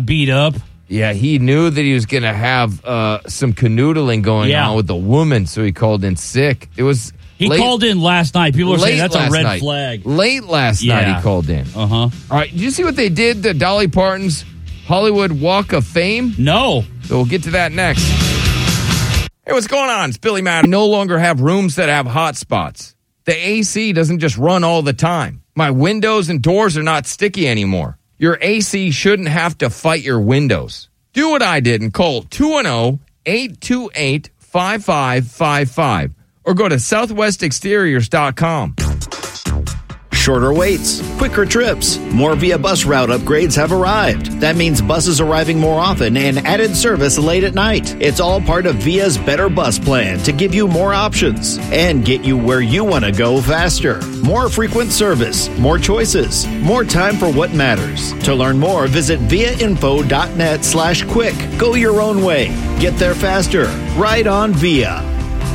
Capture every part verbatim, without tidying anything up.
beat up. Yeah, he knew that he was going to have uh, some canoodling going Yeah. on with the woman, so he called in sick. It was He late, called in last night. People are saying that's a last red night. flag. Late last Yeah. night he called in. Uh-huh. All right, did you see what they did to Dolly Parton's Hollywood Walk of Fame? No. So we'll get to that next. Hey, what's going on? It's Billy Madden. No longer have rooms that have hot spots. The A C doesn't just run all the time. My windows and doors are not sticky anymore. Your A C shouldn't have to fight your windows. Do what I did and call two one zero, eight two eight, five five five five or go to southwest exteriors dot com. Shorter waits, quicker trips, more Via Bus route upgrades have arrived. That means buses arriving more often and added service late at night. It's all part of Via's Better Bus plan to give you more options and get you where you want to go faster. More frequent service, more choices, more time for what matters. To learn more, visit viainfo.net slash quick. Go your own way. Get there faster. Ride on Via.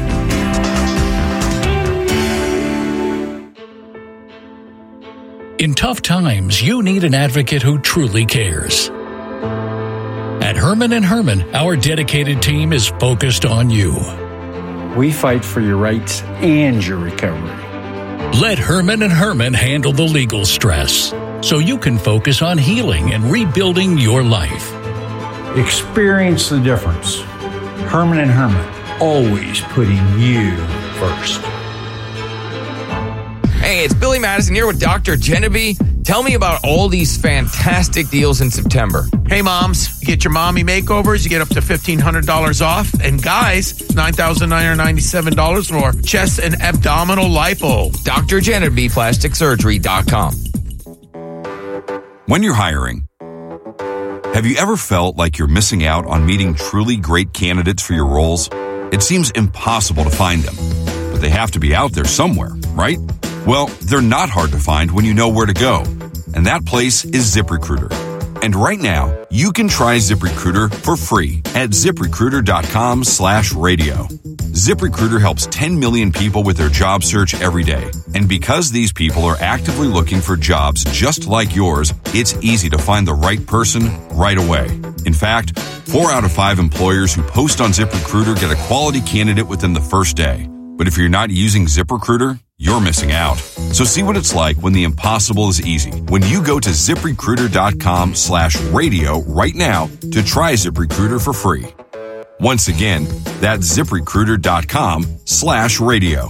In tough times, you need an advocate who truly cares. At Herman and Herman, our dedicated team is focused on you. We fight for your rights and your recovery. Let Herman and Herman handle the legal stress so you can focus on healing and rebuilding your life. Experience the difference. Herman and Herman, always putting you first. Hey, it's Billy Madison here with Doctor Genevieve. Tell me about all these fantastic deals in September. Hey, moms, you get your mommy makeovers. You get up to fifteen hundred dollars off. And guys, nine thousand nine hundred ninety-seven dollars for chest and abdominal lipo. Doctor Genevieve, plastic surgery dot com. When you're hiring, have you ever felt like you're missing out on meeting truly great candidates for your roles? It seems impossible to find them, but they have to be out there somewhere, right? Well, they're not hard to find when you know where to go, and that place is ZipRecruiter. And right now, you can try ZipRecruiter for free at ZipRecruiter.com slash radio. ZipRecruiter helps ten million people with their job search every day. And because these people are actively looking for jobs just like yours, it's easy to find the right person right away. In fact, four out of five employers who post on ZipRecruiter get a quality candidate within the first day. But if you're not using ZipRecruiter, you're missing out. So see what it's like when the impossible is easy. When you go to ZipRecruiter.com slash radio right now to try ZipRecruiter for free. Once again, that's ZipRecruiter.com slash radio.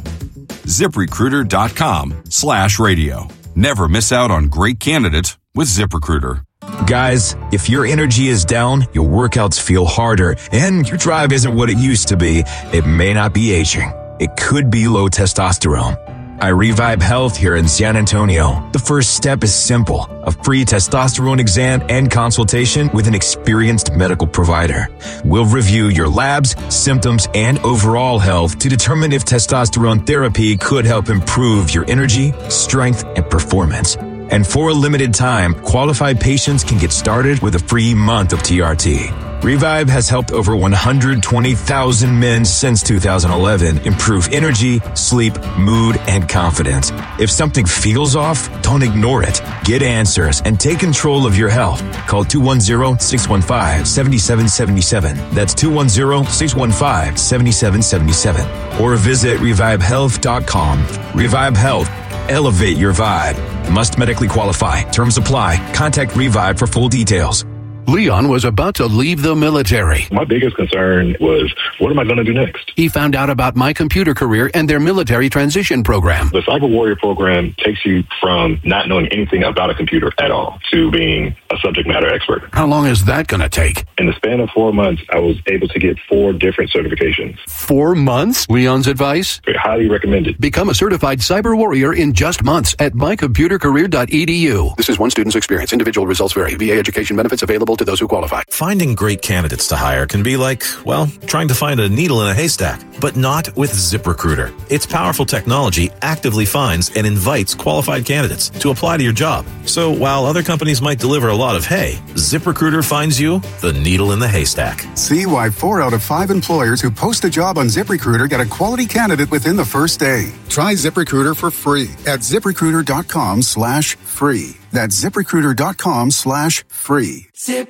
ZipRecruiter.com slash radio. Never miss out on great candidates with ZipRecruiter. Guys, if your energy is down, your workouts feel harder, and your drive isn't what it used to be, it may not be aging. It could be low testosterone. I Revive Health here in San Antonio. The first step is simple: a free testosterone exam and consultation with an experienced medical provider. We'll review your labs, symptoms, and overall health to determine if testosterone therapy could help improve your energy, strength, and performance. And for a limited time, qualified patients can get started with a free month of T R T. Revive has helped over one hundred twenty thousand men since two thousand eleven improve energy, sleep, mood, and confidence. If something feels off, don't ignore it. Get answers and take control of your health. Call two one zero, six one five, seven seven seven seven. That's two one zero, six one five, seven seven seven seven. Or visit revive health dot com. Revive Health. Elevate your vibe. Must medically qualify. Terms apply. Contact Revive for full details. Leon was about to leave the military. My biggest concern was, what am I going to do next? He found out about My Computer Career and their military transition program. The Cyber Warrior program takes you from not knowing anything about a computer at all to being a subject matter expert. How long is that going to take? In the span of four months, I was able to get four different certifications. Four months? Leon's advice? Highly recommended. Become a certified cyber warrior in just months at my computer career dot e d u. This is one student's experience. Individual results vary. V A education benefits available to those who qualify. Finding great candidates to hire can be like, well, trying to find a needle in a haystack, but not with ZipRecruiter. Its powerful technology actively finds and invites qualified candidates to apply to your job. So while other companies might deliver a lot of hay, ZipRecruiter finds you the needle in the haystack. See why four out of five employers who post a job on ZipRecruiter get a quality candidate within the first day. Try ZipRecruiter for free at ZipRecruiter.com slash free. That's ZipRecruiter.com slash free. ZipRecruiter.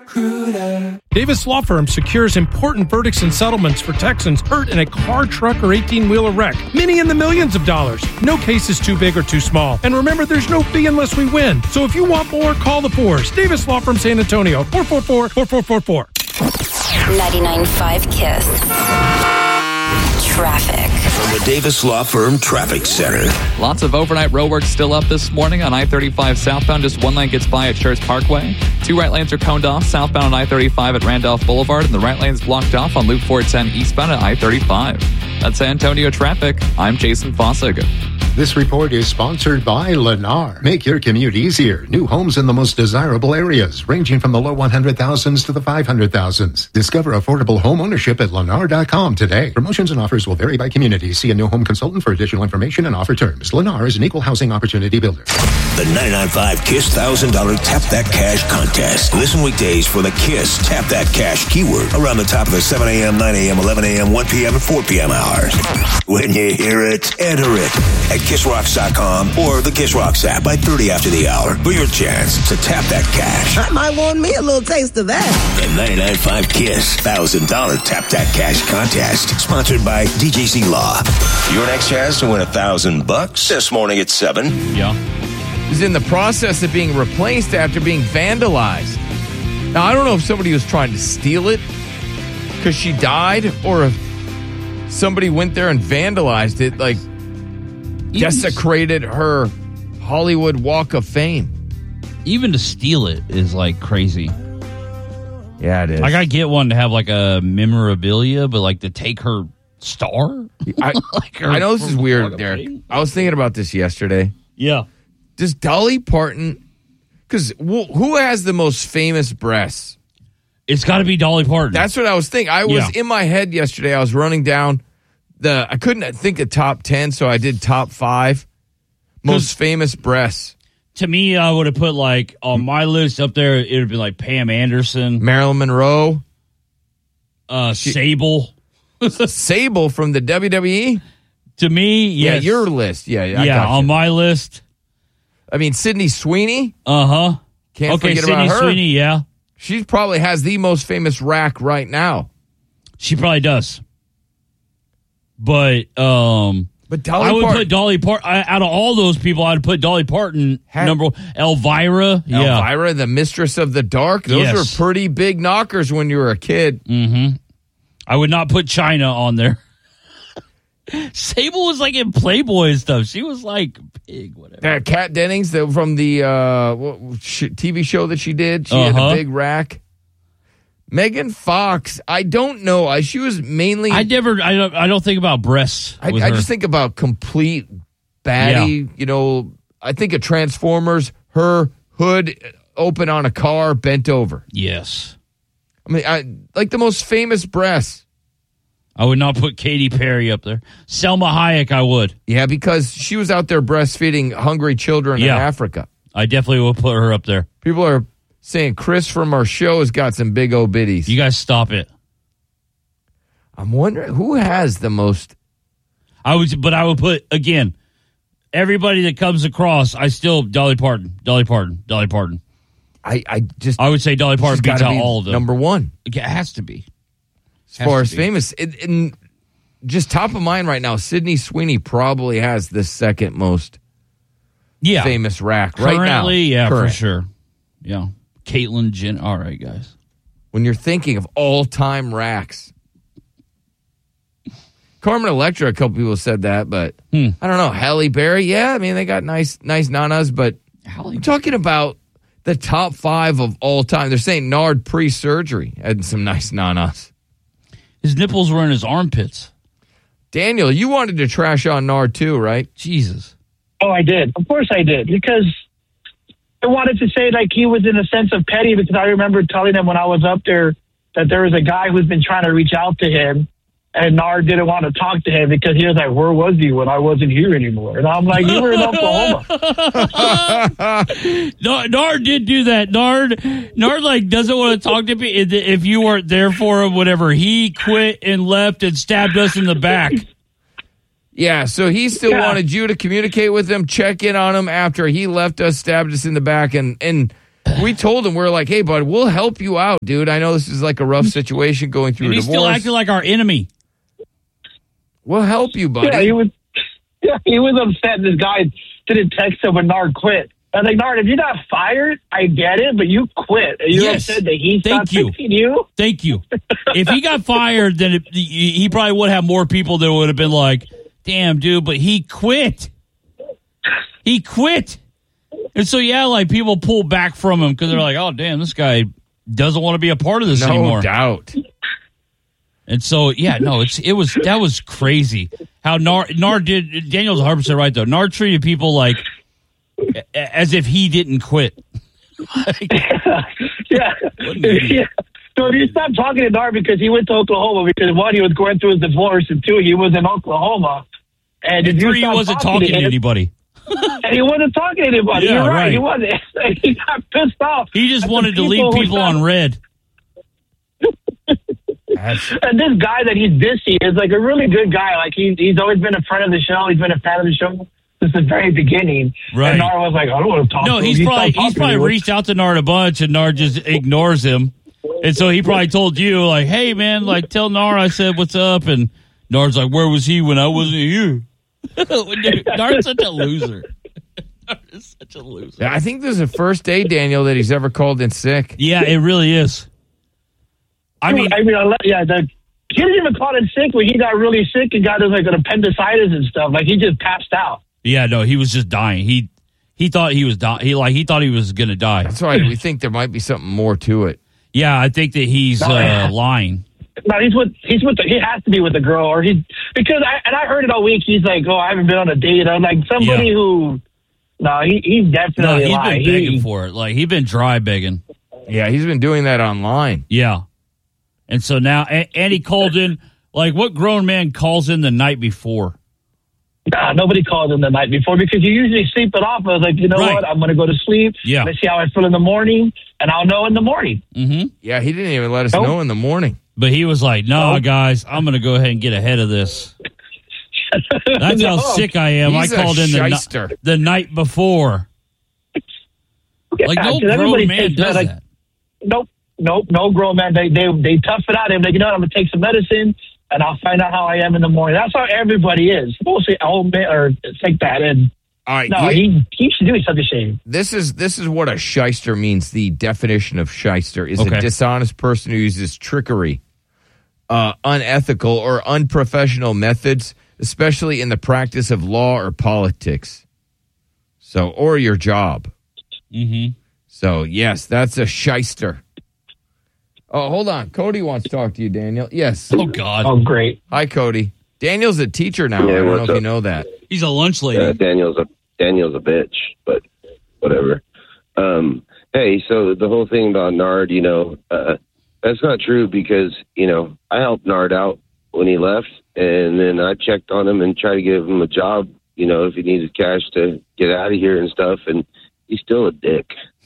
Davis Law Firm secures important verdicts and settlements for Texans hurt in a car, truck, or eighteen-wheeler wreck. Many in the millions of dollars. No case is too big or too small. And remember, there's no fee unless we win. So if you want more, call the Fours. Davis Law Firm San Antonio, four four four, four four four four. ninety-nine point five KISS. Traffic. From the Davis Law Firm Traffic Center. Lots of overnight roadwork still up this morning on I thirty-five southbound. Just one lane gets by at Church Parkway. Two right lanes are coned off southbound on I thirty-five at Randolph Boulevard, and the right lane's blocked off on Loop four ten eastbound at I thirty-five. That's San Antonio traffic. I'm Jason Fossig. This report is sponsored by Lennar. Make your commute easier. New homes in the most desirable areas, ranging from the low one hundred thousands to the five hundred thousands. Discover affordable home ownership at Lennar dot com today. Promotions and offers will vary by community. See a new home consultant for additional information and offer terms. Lennar is an equal housing opportunity builder. The ninety-nine point five KISS one thousand dollars Tap That Cash contest. Listen weekdays for the KISS Tap That Cash keyword around the top of the seven a.m., nine a.m., eleven a.m., one p.m., and four p.m. hours. When you hear it, enter it at kiss rocks dot com or the Kiss Rocks app by thirty after the hour for your chance to tap that cash. I might want me a little taste of that. The ninety-nine point five KISS one thousand dollars Tap That Cash contest, sponsored by D J C Law. Your next chance to win a thousand bucks this morning at seven. Yeah. Is in the process of being replaced after being vandalized. Now, I don't know if somebody was trying to steal it because she died, or if somebody went there and vandalized it, like desecrated her Hollywood Walk of Fame. Even to steal it is like crazy. Yeah, it is. Like, I get one to have like a memorabilia, but like to take her star? I, like her, I know this is weird, Derek. I was thinking about this yesterday. Yeah. Does Dolly Parton, because who has the most famous breasts? It's got to be Dolly Parton. That's what I was thinking. I was Yeah. in my head yesterday. I was running down the, I couldn't think of top ten, so I did top five most famous breasts. To me, I would have put like on my list up there, it would have been like Pam Anderson, Marilyn Monroe, uh, Sable. Sable from the W W E? To me, yes. Yeah, your list. Yeah, I yeah, got on you. my list. I mean, Sydney Sweeney. Uh huh. Can't okay, forget Sydney about her. Sweeney, yeah. She probably has the most famous rack right now. She probably does. But um, but Dolly I would Parton. put Dolly Parton out of all those people. I'd put Dolly Parton Had- number one. Elvira, yeah. Elvira, the Mistress of the Dark. Those Yes. were pretty big knockers when you were a kid. Mm-hmm. I would not put China on there. Sable was like in Playboy and stuff. She was like big, whatever. Uh, Kat Dennings the, from the uh, what, sh- T V show that she did. She Uh-huh. had a big rack. Megan Fox, I don't know. I, she was mainly. I never. I don't. I don't think about breasts. I, with I her. just think about complete baddie. You know, I think of Transformers. Her hood open on a car, bent over. Yes. I mean, I like the most famous breasts. I would not put Katy Perry up there. Selma Hayek, I would. Yeah, because she was out there breastfeeding hungry children Yeah. in Africa. I definitely will put her up there. People are saying Chris from our show has got some big old bitties. You guys stop it. I'm wondering who has the most. I would, but I would put again. Everybody that comes across, I still Dolly Parton, Dolly Parton, Dolly Parton. I, I just. I would say Dolly Parton she's beats gotta out be all of them. number one. It has to be. As Has far to as be. famous, it, in just top of mind right now, Sydney Sweeney probably has the second most Yeah, famous rack right now. currently, yeah, Current. for sure. Yeah, Caitlyn Jenner. All right, guys. When you're thinking of all time racks, Carmen Electra, a couple people said that, but Hmm. I don't know. Halle Berry, yeah, I mean they got nice, nice nanas, but I'm talking about the top five of all time. They're saying Nard pre-surgery had some nice nanas. His nipples were in his armpits. Daniel, you wanted to trash on Nard too, right? Jesus. Oh, I did. Of course I did. Because I wanted to say, like, he was in a sense of petty, because I remember telling him when I was up there that there was a guy who's been trying to reach out to him, and Nard didn't want to talk to him because he was like, where was he when I wasn't here anymore? And I'm like, you were in Oklahoma. No, Nard did do that. Nard, Nard, like, doesn't want to talk to me if- if you weren't there for him, whatever. He quit and left and stabbed us in the back. Yeah, so he still Yeah. wanted you to communicate with him, check in on him after he left us, stabbed us in the back, and and we told him, we we're like, hey, bud, we'll help you out, dude. I know this is like a rough situation going through and a he's divorce. still acting like our enemy. We'll help you, buddy. Yeah, he was. Yeah, he was upset. This guy didn't text him when Nard quit. I was like, Nard, if you're not fired, I get it, but you quit. You're Yes. upset that he's Thank not you. fixing you. Thank you. If he got fired, then it, he he probably would have more people that would have been like, damn, dude, but he quit. He quit. And so, yeah, like people pull back from him because they're like, oh, damn, this guy doesn't want to be a part of this no anymore. No doubt. And so, yeah, no, it's it was that was crazy how Nard, Nard did. Daniel's one hundred percent right, though. Nard treated people like as if he didn't quit. Like, yeah. yeah. So if you stop talking to Nard because he went to Oklahoma, because one, he was going through his divorce, and two, he was in Oklahoma. And, and if you three, he wasn't talking, talking to to anybody. And he wasn't talking to anybody. Yeah, You're right. right. He wasn't. He got pissed off. He just wanted to people leave who people stopped- on red. And this guy that he's dissing is like a really good guy. Like he, he's always been a friend of the show. He's been a fan of the show since the very beginning. Right. And Nard was like, I don't want to talk No, to him. he's He probably stopped he's talking probably to me. reached out to Nard a bunch, and Nard just ignores him. And so he probably told you, like, hey, man, like, tell Nard I said what's up. And Nard's like, where was he when I wasn't here? Dude, Nard's such a loser. Nard is such a loser. Yeah, I think this is the first day, Daniel, that he's ever called in sick. Yeah, it really is. I mean, I mean, I let- yeah, the he didn't even call in sick when he got really sick and got like an appendicitis and stuff. Like he just passed out. yeah, no, he was just dying. He he thought he was dying. He like he thought he was gonna die. That's why we think there might be something more to it. Yeah, I think that he's No, uh, yeah. lying. No, he's with he's with the, he has to be with the girl, or he because I and I heard it all week. He's like, oh, I haven't been on a date. I'm like somebody Yeah. who. No, he he's No, definitely he's lying. been begging He- for it. Like he's been dry begging. Yeah, he's been doing that online. Yeah. And so now, and, and he called in, like, what grown man calls in the night before? Nah, nobody called him the night before because you usually sleep it off. I was like, you know Right. what? I'm going to go to sleep. Yeah. Let's see how I feel in the morning, and I'll know in the morning. Mm-hmm. Yeah, he didn't even let us Nope. know in the morning. But he was like, nah, Nope. guys, I'm going to go ahead and get ahead of this. That's how No. sick I am. He's I a called in the, shyster. ni- the night before. Yeah, Like, no 'cause grown everybody man takes does like, that. Nope, nope, no grown man. They they they tough it out. They're like, you know what? I'm gonna take some medicine, and I'll find out how I am in the morning. That's how everybody is. Mostly old man or take that. And All right, no, you- he he should do such a shame. This is this is what a shyster means. The definition of shyster is Okay. a dishonest person who uses trickery, uh, unethical or unprofessional methods, especially in the practice of law or politics. So, or your job. Mm-hmm. So, yes, that's a shyster. Oh, hold on. Cody wants to talk to you, Daniel. Yes. Oh, God. Oh, great. Hi, Cody. Daniel's a teacher now. Yeah, I don't know what's if you up? know that. He's a lunch lady. Uh, Daniel's a Daniel's a bitch, but whatever. Um, hey, so the whole thing about Nard, you know, uh, that's not true because you know I helped Nard out when he left, and then I checked on him and tried to give him a job. You know, if he needed cash to get out of here and stuff, and he's still a dick.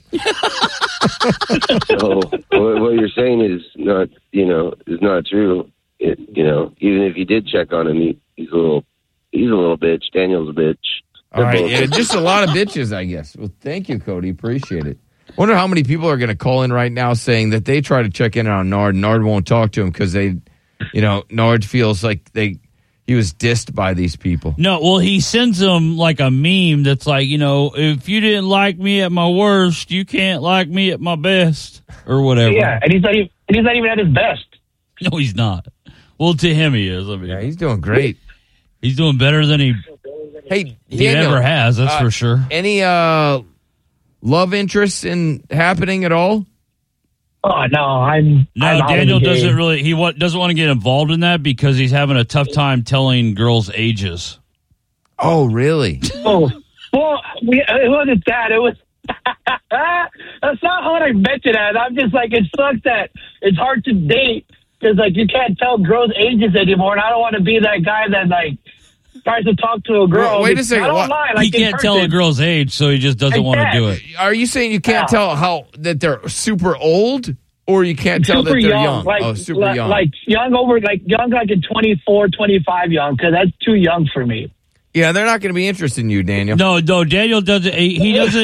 So what, what you're saying is not, you know, is not true. It, you know, even if you did check on him, he, he's a little, he's a little bitch. Daniel's a bitch. All They're right, both- yeah, just a lot of bitches, I guess. Well, thank you, Cody. Appreciate it. Wonder how many people are going to call in right now saying that they try to check in on Nard. Nard won't talk to him because they, you know, Nard feels like they he was dissed by these people. No, well, he sends them like a meme that's like, you know, if you didn't like me at my worst, you can't like me at my best, or whatever. Yeah, and he's not even and he's not even at his best. No, he's not. Well, to him, he is. I mean, Yeah, he's doing great. he's doing better than he Hey, he Daniel, ever has. That's uh, for sure. Any uh, love interests in happening at all? Oh no, I'm No, I'm out of the Daniel doesn't game. really. He wa- doesn't want to get involved in that because he's having a tough time telling girls' ages. Oh, really? Oh, well, we, it wasn't that. It was. That's not how I meant it as. I'm just like, it sucks that it's hard to date because, like, you can't tell girls' ages anymore. And I don't want to be that guy that, like, tries to talk to a girl. Well, wait a second, I don't what- lie. Like, he can't in tell a person. girl's age, so he just doesn't I want to can't. do it. Are you saying you can't Yeah. tell how that they're super old, or you can't tell super that they're young, young? Like, oh, super like, young. like young over, like young, like in twenty-four, twenty-five young, because that's too young for me. yeah, they're not going to be interested in you, Daniel. No, no, Daniel doesn't. He he doesn't.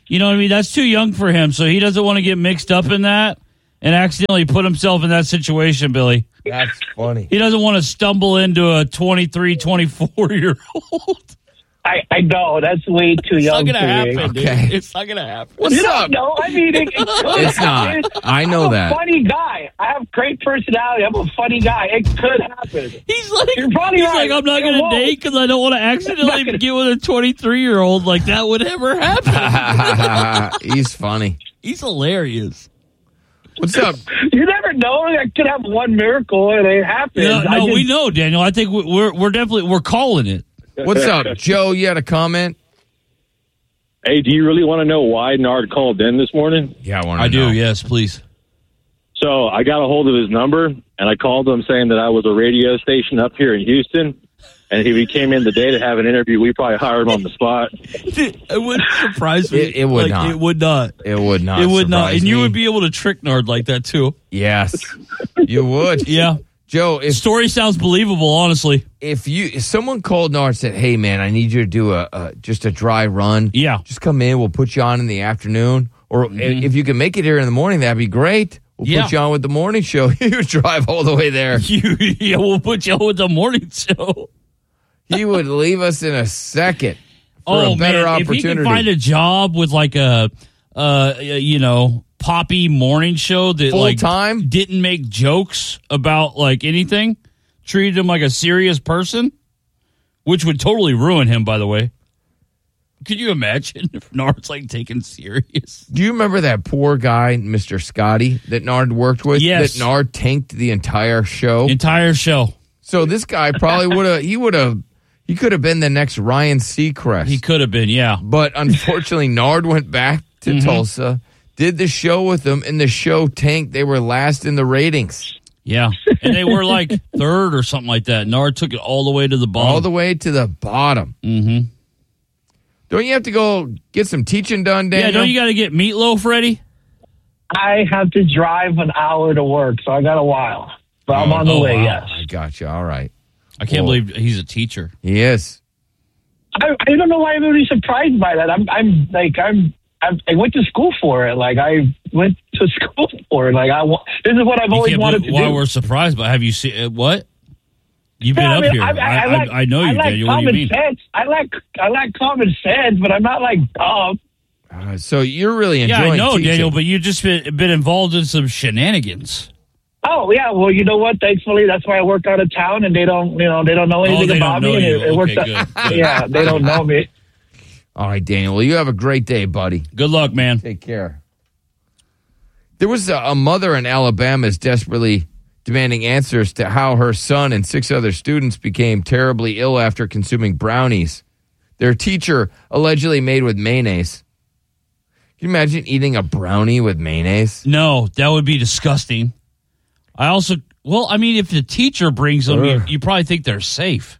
You know what I mean? That's too young for him, so he doesn't want to get mixed up in that and accidentally put himself in that situation, Billy. That's funny. He doesn't want to stumble into a twenty-three, twenty-four-year-old. I, I know. That's way too young It's not for going to me. happen, Okay. dude. It's not going to happen. Well, you don't know. I mean, it, it could It's not. happen. I know I'm that. a funny guy. I have great personality. I'm a funny guy. It could happen. He's like, You're probably he's right. like, I'm not It going to won't. date because I don't want to accidentally get with a twenty-three-year-old. Like, that would ever happen. He's funny. He's hilarious. What's up? You never know. I could have one miracle and it happens. No, I no just- we know, Daniel. I think we- we're we're definitely we're calling it. What's up, Joe? You had a comment? Hey, do you really want to know why Nard called in this morning? Yeah, I want to I know. do. Yes, please. So I got a hold of his number, and I called him saying that I was a radio station up here in Houston. And if he came in today to have an interview, we probably hired him on the spot. It wouldn't surprise me. It, it would Like, not. It would not. It would not. It would not. surprise And you me. would be able to trick Nard like that, too. Yes, you would. Yeah. Joe, if Story sounds believable, honestly. if you if someone called Nard and said, "Hey, man, I need you to do a, a just a dry run. Yeah. Just come in. We'll put you on in the afternoon, or if you can make it here in the morning, that'd be great. We'll Yeah. put you on with the morning show. You drive all the way there. You, yeah, we'll put you on with the morning show. He would leave us in a second for Oh, a better man. If he opportunity. can find a job with like a, uh, you know, poppy morning show that Full like time? didn't make jokes about like anything, treated him like a serious person, which would totally ruin him, by the way. Could you imagine if Nard's like taken serious? Do you remember that poor guy, Mister Scotty, that Nard worked with? Yes. That Nard tanked the entire show. Entire show. So this guy probably would have. He would have. He could have been the next Ryan Seacrest. He could have been, yeah. But unfortunately, Nard went back to Mhm. Tulsa, did the show with them, and the show tanked. They were last in the ratings. Yeah. And they were like third or something like that. Nard took it all the way to the bottom. All the way to the bottom. Mm-hmm. Don't you have to go get some teaching done, Daniel? Yeah, don't you got to get meatloaf ready? I have to drive an hour to work, so I got a while. But I'm on the oh, way, wow. yes. I got you. All right. I can't Well, believe he's a teacher. He is. I, I don't know why I'm really surprised by that. I'm, I'm like, I'm, I'm, I went to school for it. Like, I went to school for it. Like, I want, this is what I've You always can't wanted believe to why do. we're surprised, but have you seen uh, what? You've been Yeah, up I mean, here. I, I, I, like, I know you, I like Daniel. What do you common mean? sense. I like, I like common sense, but I'm not like dumb. Uh, so you're really Yeah, enjoying I know, teaching. Daniel, but you've just been, been involved in some shenanigans. Oh yeah, well you know what? Thankfully, that's why I work out of town, and they don't, you know, they don't know anything Oh, they about don't know me. And you. it, it works Okay, out. good, good. Yeah, they don't know me. All right, Daniel. Well, you have a great day, buddy. Good luck, man. Take care. There was a, a mother in Alabama is desperately demanding answers to how her son and six other students became terribly ill after consuming brownies their teacher allegedly made with mayonnaise. Can you imagine eating a brownie with mayonnaise? No, that would be disgusting. I also, well, I mean, if the teacher brings them, you, Ugh. you probably think they're safe.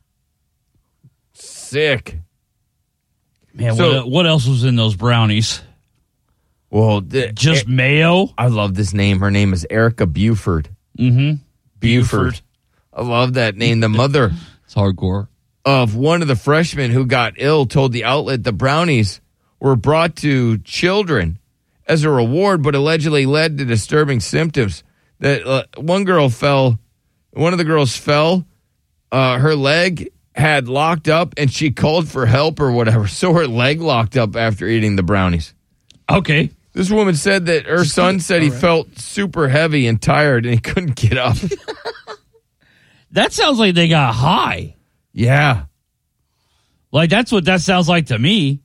Sick. Man, So- what, what else was in those brownies? Well, the, Just mayo? I love this name. Her name is Erica Buford. Mm-hmm. Buford. I love that name. The mother It's hardcore. of one of the freshmen who got ill told the outlet the brownies were brought to children as a reward, but allegedly led to disturbing symptoms. That uh, one girl fell, one of the girls fell, uh, her leg had locked up, and she called for help or whatever. So her leg locked up after eating the brownies. Okay. This woman said that her son said he felt super heavy and tired, and he couldn't get up. That sounds like they got high. Yeah. Like, that's what that sounds like to me.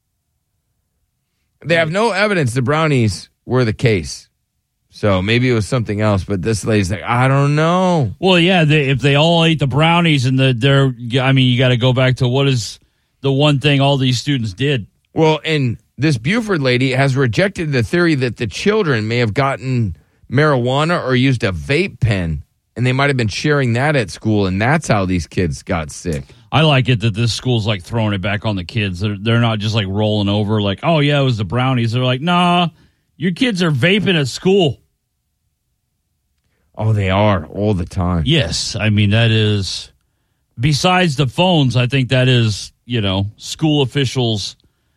They have no evidence the brownies were the case. So maybe it was something else, but this lady's like, I don't know. Well, yeah, they, if they all ate the brownies and the, they're, I mean, you got to go back to what is the one thing all these students did. Well, and this Buford lady has rejected the theory that the children may have gotten marijuana or used a vape pen, and they might have been sharing that at school, and that's how these kids got sick. I like it that this school's like throwing it back on the kids. They're, they're not just like rolling over like, oh, yeah, it was the brownies. They're like, nah, your kids are vaping at school. Oh, they are all the time. Yes. I mean, that is, besides the phones, I think that is, you know, school officials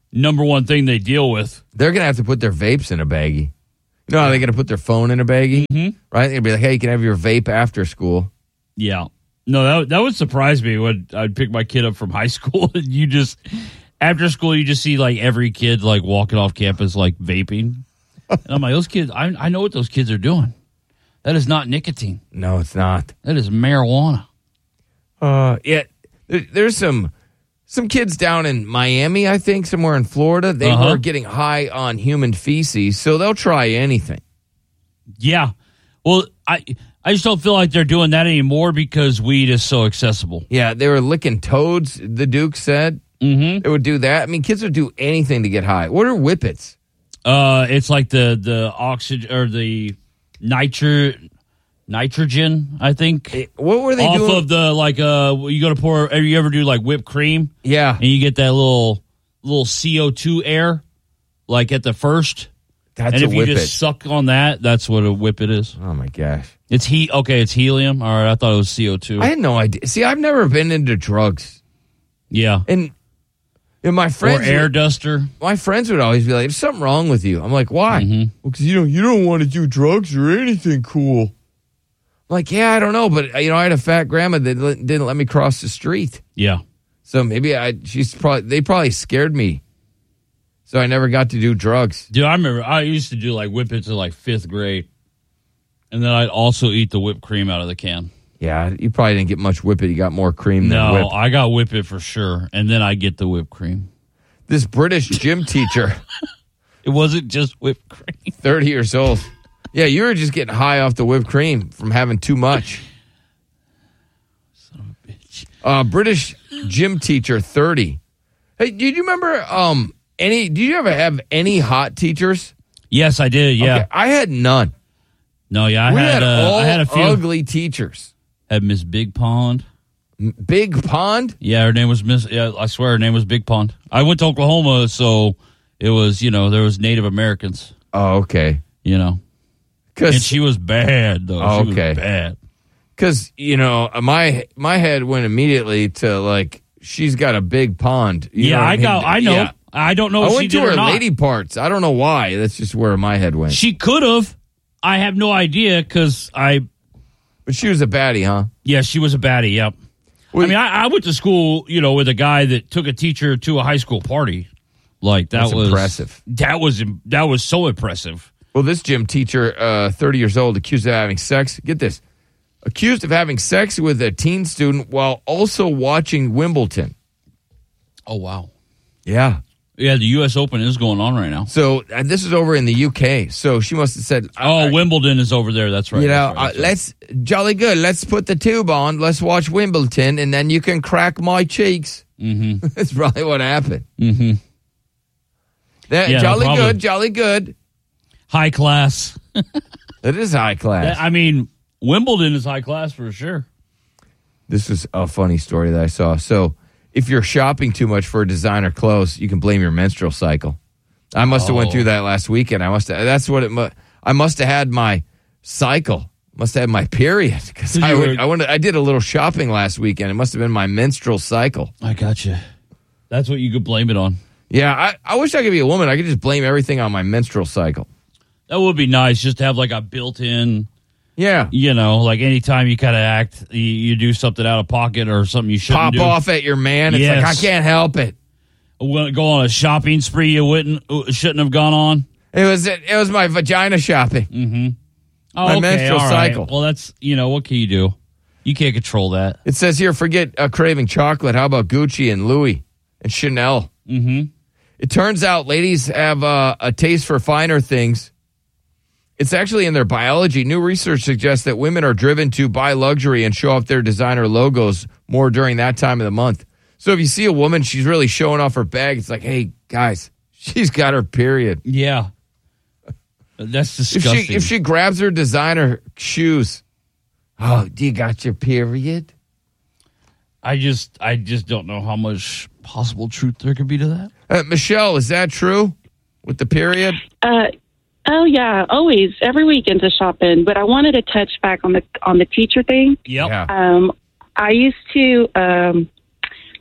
number one thing they deal with. They're going to have to put their vapes in a baggie. You know how they're going to put their phone in a baggie? Mm-hmm. Right? They're going to be like, hey, you can have your vape after school. Yeah. No, that that would surprise me when I'd pick my kid up from high school and you just, after school, you just see like every kid like walking off campus like vaping. And I'm like, those kids, I, I know what those kids are doing. That is not nicotine. No, it's not. That is marijuana. Uh, yeah, there, there's some some kids down in Miami, I think, somewhere in Florida. They Uh-huh. were getting high on human feces, so they'll try anything. Yeah. Well, I I just don't feel like they're doing that anymore because weed is so accessible. Yeah, they were licking toads, the Duke said. Mm-hmm. They would do that. I mean, kids would do anything to get high. What are whippets? Uh, it's like the the oxygen or the nitro nitrogen, I think. What were they off doing? of the like uh you go to pour you ever do like whipped cream? Yeah. And you get that little little C O two air like at the first. That's and a if you whippet. just suck on that, that's what a whippet is. Oh my gosh. It's he okay, it's helium. All right, I thought it was C O two. I had no idea. See, I've never been into drugs. Yeah. And and my Or friends air would- duster. my friends would always be like, "There's something wrong with you." I'm like, "Why?" Mm-hmm. Well, because you don't you don't want to do drugs or anything cool. I'm like, yeah, I don't know, but you know, I had a fat grandma that li- didn't let me cross the street, Yeah. so maybe I she's probably they probably scared me, so I never got to do drugs. Dude, I remember I used to do like whippets in like fifth grade. And then I'd also eat the whipped cream out of the can. Yeah, you probably didn't get much whippet. You got more cream than No, whip. I got whippet for sure. And then I get the whipped cream. This British gym teacher, It wasn't just whipped cream. thirty years old. Yeah, you were just getting high off the whipped cream from having too much. Son of a bitch. Uh, British gym teacher, thirty. Hey, did you remember um any? Did you ever have any hot teachers? Yes, I did. Yeah. Okay, I had none. No, yeah, I we had, had uh, all I had a few. ugly teachers. Had Miss Big Pond. M- Big Pond? Yeah, her name was Miss. Yeah, I swear her name was Big Pond. I went to Oklahoma, so it was you know there was Native Americans. Oh, okay. You know, and she was bad though. Oh, She okay. was bad. Because you know my my head went immediately to like she's got a big pond. You Yeah, know what I mean? got- I know. Yeah. I don't know I if went she to did or her not. lady parts. I don't know why. That's just where my head went. She could have. I have no idea because I. But she was a baddie, huh? Yeah, she was a baddie. Yep. I mean, I, I went to school, you know, with a guy that took a teacher to a high school party. Like that That's was impressive. That was that was so impressive. Well, this gym teacher, uh, thirty years old, accused of having sex. Get this. Accused of having sex with a teen student while also watching Wimbledon. Oh wow. Yeah. Yeah, the U S Open is going on right now. So uh, this is over in the U K. So she must have said, Oh, I- Wimbledon is over there. That's right. you know, That's right, uh, let's jolly good. Let's put the tube on. Let's watch Wimbledon, and then you can crack my cheeks. Mm-hmm. That's probably what happened. Mm-hmm. That, Yeah, no jolly problem. good, jolly good. High class. It is high class. I mean, Wimbledon is high class for sure. This is a funny story that I saw. So, if you're shopping too much for designer clothes, you can blame your menstrual cycle. I must have went Oh. through that last weekend. I must have, that's what it mu- I must have had my cycle. Must have had my period because So I you went, were- I went I did a little shopping last weekend. It must have been my menstrual cycle. I got you. That's what you could blame it on. Yeah, I, I wish I could be a woman. I could just blame everything on my menstrual cycle. That would be nice just to have like a built-in, Yeah. you know, like anytime you kind of act, you, you do something out of pocket or something you shouldn't Pop do. off at your man. It's Yes. like, I can't help it. Well, go on a shopping spree you wouldn't uh, shouldn't have gone on. It was it was my vagina shopping. Mm-hmm. Oh, My okay, menstrual all right. cycle. Well, that's you know what can you do? You can't control that. It says here, forget uh, craving chocolate. How about Gucci and Louis and Chanel? Mm-hmm. It turns out ladies have uh, a taste for finer things. It's actually in their biology. New research suggests that women are driven to buy luxury and show off their designer logos more during that time of the month. So if you see a woman, she's really showing off her bag. It's like, hey, guys, she's got her period. Yeah, that's If disgusting. she if she grabs her designer shoes, oh, do you got your period? I just I just don't know how much possible truth there could be to that. Uh, Michelle, is that true with the period? Uh, oh yeah, always every weekend to shopping. But I wanted to touch back on the on the teacher thing. Yep. Yeah. Um, I used to um,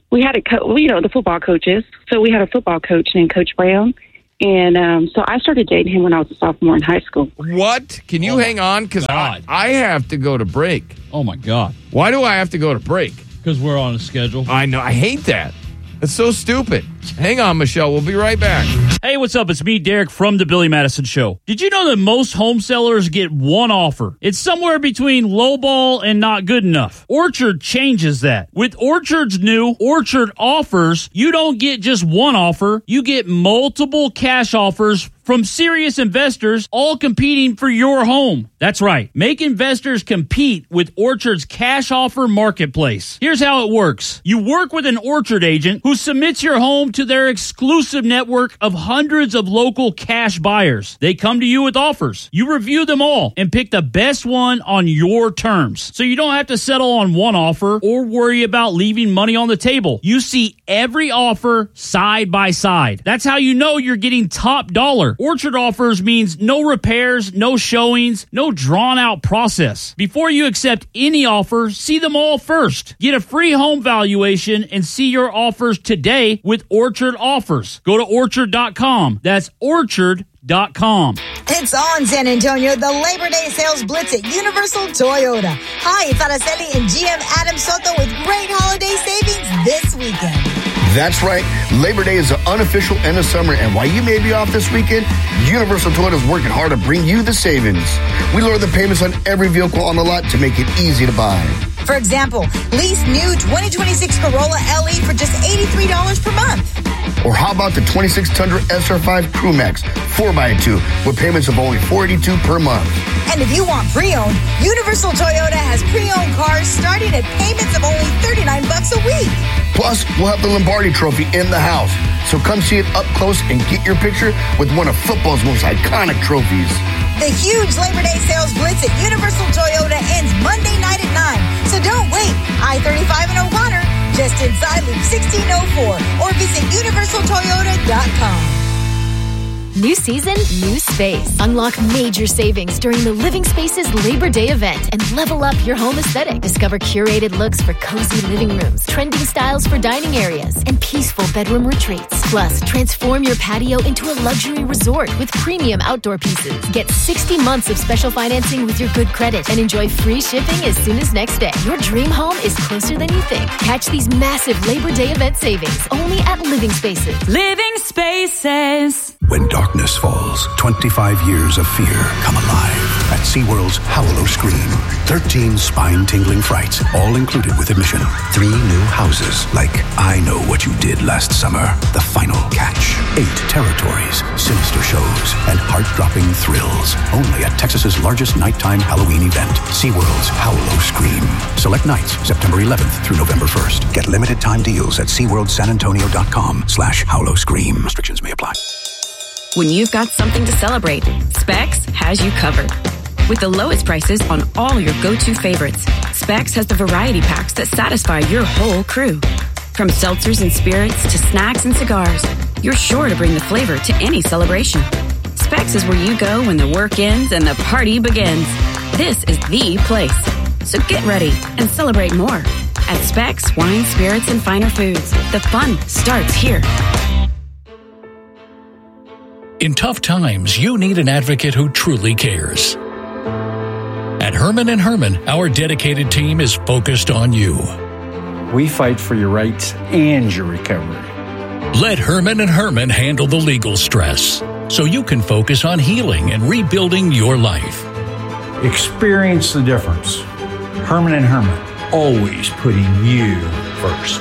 we had a co- you know, the football coaches. So we had a football coach named Coach Brown. And um, so I started dating him when I was a sophomore in high school. What? Can you oh hang on? Because I, I have to go to break. Oh, my God. Why do I have to go to break? Because we're on a schedule. I know. I hate that. It's so stupid. Hang on, Michelle. We'll be right back. Hey, what's up? It's me, Derek, from the Billy Madison Show. Did you know that most home sellers get one offer? It's somewhere between lowball and not good enough. Orchard changes that. With Orchard's new Orchard Offers, you don't get just one offer. You get multiple cash offers from serious investors, all competing for your home. That's right. Make investors compete with Orchard's cash offer marketplace. Here's how it works. You work with an Orchard agent who submits your home to their exclusive network of hundreds of local cash buyers. They come to you with offers. You review them all and pick the best one on your terms. So you don't have to settle on one offer or worry about leaving money on the table. You see every offer side by side. That's how you know you're getting top dollar. Orchard Offers means no repairs, no showings, no drawn-out process. Before you accept any offer, see them all first. Get a free home valuation and see your offers today with Orchard Offers. Go to orchard dot com. That's orchard dot com. It's on, San Antonio, the Labor Day sales blitz at Universal Toyota. Hi, it's Araceli and G M Adam Soto with great holiday savings this weekend. That's right. Labor Day is the unofficial end of summer, and while you may be off this weekend, Universal Toyota is working hard to bring you the savings. We lower the payments on every vehicle on the lot to make it easy to buy. For example, lease new twenty twenty-six Corolla L E for just eighty-three dollars per month. Or how about the twenty-six Tundra S R five Crew Max four by two with payments of only four hundred eighty-two dollars per month. And if you want pre-owned, Universal Toyota has pre-owned cars starting at payments of only thirty-nine bucks a week. Plus, we'll have the Lombardi Trophy in the house. So come see it up close and get your picture with one of football's most iconic trophies. The huge Labor Day sales blitz at Universal Toyota ends Monday night at nine. So don't wait. I thirty-five in O'Connor, just inside Loop sixteen oh four, or visit universal toyota dot com. New season, new space. Unlock major savings during the Living Spaces Labor Day event and level up your home aesthetic. Discover curated looks for cozy living rooms, trending styles for dining areas, and peaceful bedroom retreats. Plus, transform your patio into a luxury resort with premium outdoor pieces. Get sixty months of special financing with your good credit and enjoy free shipping as soon as next day. Your dream home is closer than you think. Catch these massive Labor Day event savings only at Living Spaces. Living Spaces. When darkness falls, twenty-five years of fear come alive at SeaWorld's Howlo Scream. thirteen spine-tingling frights, all included with admission. Three new houses like I Know What You Did Last Summer, The Final Catch. Eight territories, sinister shows, and heart-dropping thrills. Only at Texas's largest nighttime Halloween event, SeaWorld's Howlo Scream. Select nights, September eleventh through November first. Get limited time deals at SeaWorld San Antonio dot com slash Howlo Scream. Restrictions may apply. When you've got something to celebrate, Specs has you covered. With the lowest prices on all your go-to favorites, Specs has the variety packs that satisfy your whole crew. From seltzers and spirits to snacks and cigars, you're sure to bring the flavor to any celebration. Specs is where you go when the work ends and the party begins. This is the place. So get ready and celebrate more. At Specs Wine, Spirits, and Finer Foods, the fun starts here. In tough times, you need an advocate who truly cares. At Herman and Herman, our dedicated team is focused on you. We fight for your rights and your recovery. Let Herman and Herman handle the legal stress so you can focus on healing and rebuilding your life. Experience the difference. Herman and Herman, always putting you first.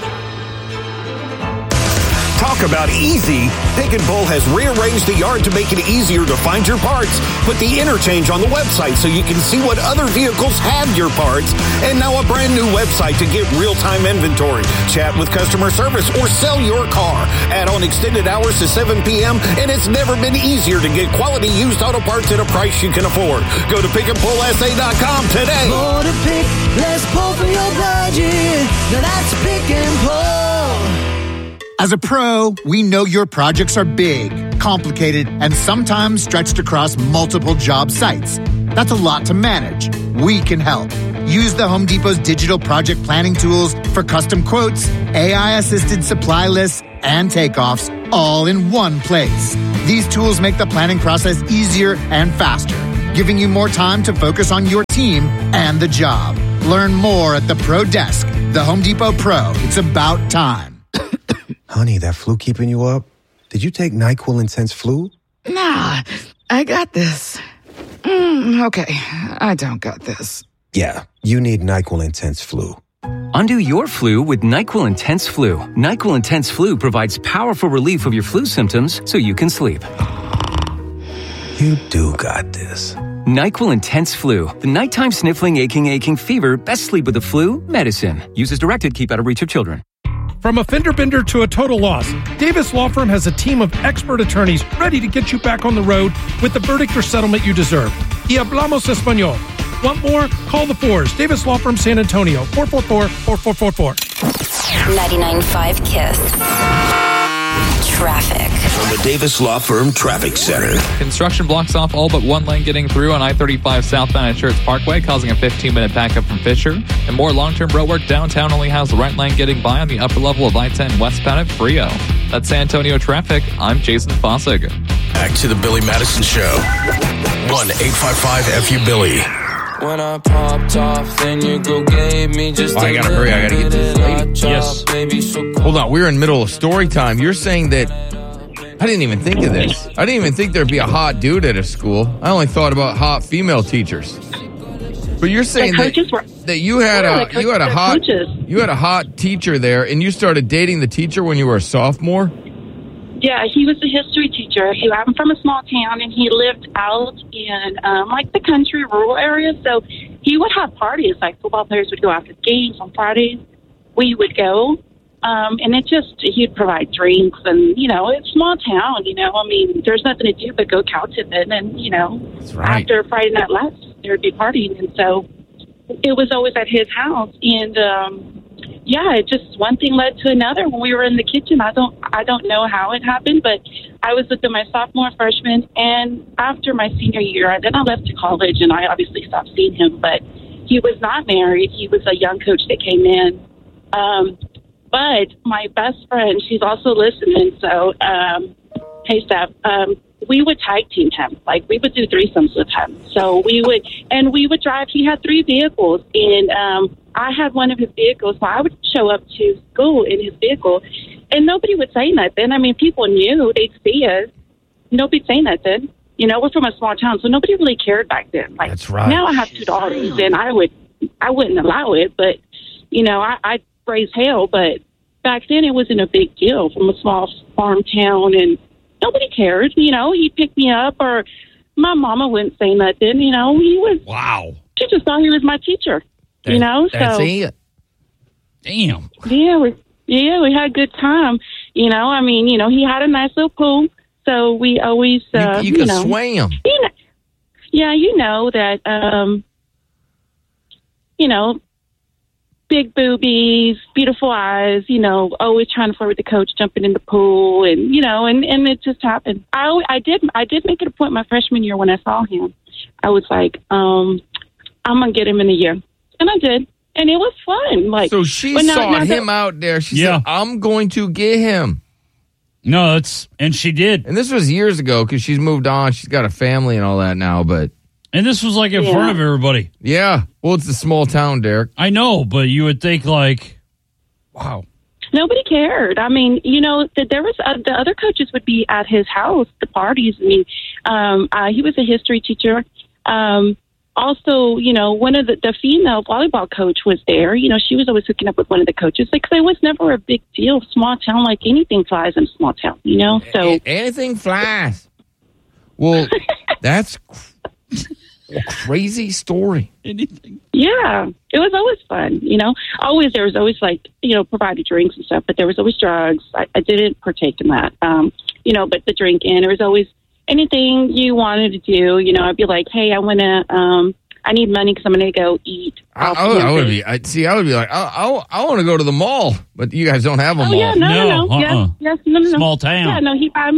Talk about easy. Pick and Pull has rearranged the yard to make it easier to find your parts. Put the interchange on the website so you can see what other vehicles have your parts. And now a brand new website to get real-time inventory, chat with customer service, or sell your car. Add on extended hours to seven p.m. and it's never been easier to get quality used auto parts at a price you can afford. Go to pick and pull s a dot com today. More to pick, less pull for your budget. Now that's Pick and Pull. As a pro, we know your projects are big, complicated, and sometimes stretched across multiple job sites. That's a lot to manage. We can help. Use the Home Depot's digital project planning tools for custom quotes, A I-assisted supply lists, and takeoffs all in one place. These tools make the planning process easier and faster, giving you more time to focus on your team and the job. Learn more at the Pro Desk. The Home Depot Pro. It's about time. Honey, that flu keeping you up? Did you take NyQuil Intense Flu? Nah, I got this. Mm, okay, I don't got this. Yeah, you need NyQuil Intense Flu. Undo your flu with NyQuil Intense Flu. NyQuil Intense Flu provides powerful relief of your flu symptoms so you can sleep. You do got this. NyQuil Intense Flu. The nighttime sniffling, aching, aching fever. Best sleep with the flu. Medicine. Use as directed. Keep out of reach of children. From a fender bender to a total loss, Davis Law Firm has a team of expert attorneys ready to get you back on the road with the verdict or settlement you deserve. Y hablamos español. Want more? Call the fours. Davis Law Firm San Antonio, four four four, four four four four. ninety-nine point five KISS. Traffic. From the Davis Law Firm Traffic Center. Construction blocks off all but one lane getting through on I thirty-five southbound at Church Parkway, causing a fifteen-minute backup from Fisher. And more long-term road work downtown only has the right lane getting by on the upper level of I ten westbound at Frio. That's San Antonio traffic. I'm Jason Fossig. Back to the Billy Madison Show. one eight five five F U Billy. When I popped off, then you go gave me just Oh, I gotta hurry. I gotta get to this lady. Yes. Hold on. We're in the middle of story time. You're saying that I didn't even think of this. I didn't even think there'd be a hot dude at a school. I only thought about hot female teachers. But you're saying The that, coaches were- that you had Yeah, a the coaches you had a were hot coaches. you had a hot teacher there, and you started dating the teacher when you were a sophomore. Yeah, he was a history teacher. He, I'm from a small town, and he lived out in um, like the country, rural area. So he would have parties. Like football players would go after games on Fridays. We would go, um, and it just he'd provide drinks, and you know, it's small town. You know, I mean, there's nothing to do but go cow tipping, and you know, right. after Friday night lights, there'd be partying, and so it was always at his house, and. um Yeah, it just one thing led to another. When we were in the kitchen, I don't, I don't know how it happened, but I was with him my sophomore, freshman, and after my senior year, then I left to college, and I obviously stopped seeing him. But he was not married; he was a young coach that came in. Um, but my best friend, she's also listening. So, um, hey, Steph, um, we would tag team him. Like we would do threesomes with him. So we would, and we would drive. He had three vehicles, and um, I had one of his vehicles. So I would show up to school in his vehicle, and nobody would say nothing. I mean, people knew, they'd see us. Nobody'd say nothing. You know, we're from a small town, so nobody really cared back then. Like That's right. now, I have two daughters, and I would, I wouldn't allow it. But you know, I, I'd raise hell. But back then, it wasn't a big deal from a small farm town, and nobody cared. You know, he'd pick me up, or my mama wouldn't say nothing. You know, he was wow. She just thought he was my teacher. That, you know, that's so it. Damn. yeah, we yeah we had a good time. You know, I mean, you know, he had a nice little pool, so we always uh, You, you you could know, sway him. You know, yeah, you know that. Um, you know, big boobies, beautiful eyes. You know, always trying to flirt with the coach, jumping in the pool, and you know, and, and it just happened. I always, I did I did make it a point my freshman year when I saw him. I was like, um, I'm gonna get him in a year, and I did. And it was fun. Like So she but now- sought now that- him out there. She Yeah. said, I'm going to get him. No, it's and she did. And this was years ago because she's moved on. She's got a family and all that now. But And this was like in Yeah. front of everybody. yeah, well, it's a small town, Derek. I know, but you would think like, wow. Nobody cared. I mean, you know, that there was uh, the other coaches would be at his house, the parties. I mean, um, uh, he was a history teacher. Um, also, you know, one of the, the female volleyball coach was there. You know, she was always hooking up with one of the coaches. Like, it was never a big deal. Small town, like anything flies in a small town. You know, so A- anything flies. Well, that's a crazy story. Anything. yeah, it was always fun. You know, always there was always like you know provided drinks and stuff, but there was always drugs. I, I didn't partake in that. Um, you know, but the drinking, there was always anything you wanted to do. You know, I'd be like, hey, I want to. Um, I need money because I'm going to go eat. I, I, would, I would be. I see. I would be like, I, I, I want to go to the mall, but you guys don't have a Oh mall. yeah, no, no, no. No, uh-uh. Yes, yes, no, no, no. Small town. Yeah, no, he buy me.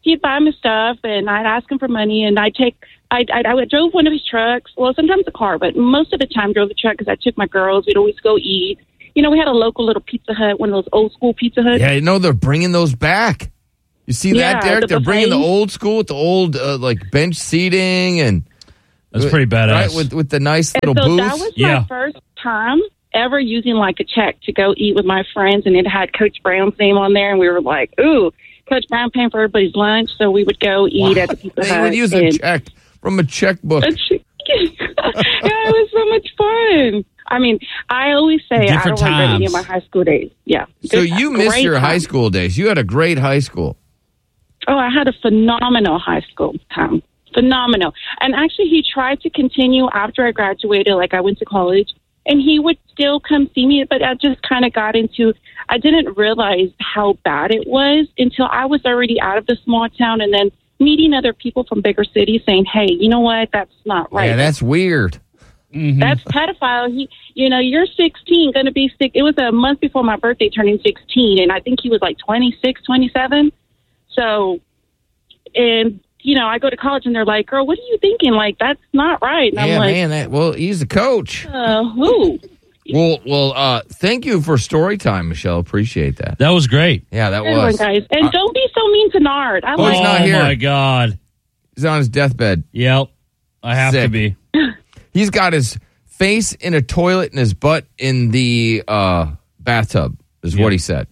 he'd buy me stuff, and I'd ask him for money, and I'd take, I I I drove one of his trucks. Well, sometimes a car, but most of the time drove the truck because I took my girls. We'd always go eat. You know, we had a local little Pizza Hut, one of those old school Pizza Huts. Yeah, you know, they're bringing those back. You see Yeah, that, Derek? the They're bringing the buffet. old school with the old, uh, like, bench seating and... That's pretty badass. Right, with, with the nice And little so booths. that was my first time ever using like a check to go eat with my friends, and it had Coach Brown's name on there, and we were like, ooh, Coach Brown paying for everybody's lunch, so we would go eat at the Pizza They Hut. would use a and- check from a checkbook. A check. Yeah, it was so much fun. I mean, I always say I Different don't regret any times. of my high school days. Yeah. So Good- you missed great your high time. school days. You had a great high school. Oh, I had a phenomenal high school time. Phenomenal. And actually, he tried to continue after I graduated, like I went to college, and he would still come see me, but I just kind of got into, I didn't realize how bad it was until I was already out of the small town, and then meeting other people from bigger cities saying, hey, you know what, that's not right. Yeah, that's weird. That's pedophile. He, you know, you're sixteen, going to be sick. It was a month before my birthday, turning sixteen, and I think he was like twenty-six, twenty-seven. So, and, you know, I go to college, and they're like, girl, what are you thinking? Like, that's not right. And Yeah, I'm like, man. That, well, he's a coach. uh, who? Well, well. Uh, thank you for story time, Michelle. Appreciate that. That was great. Yeah, that Good one, was. guys. And don't be so mean to Nard. I Oh, like he's not oh, here. my God. He's on his deathbed. Yep. I have to Sick. be. He's got his face in a toilet and his butt in the uh, bathtub, is what he said.